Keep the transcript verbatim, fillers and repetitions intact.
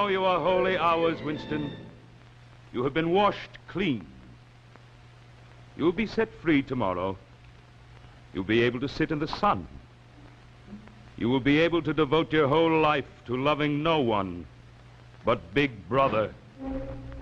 Now your holy hours, Winston. You have been washed clean. You'll be set free tomorrow. You'll be able to sit in the sun. You will be able to devote your whole life to loving no one but Big Brother.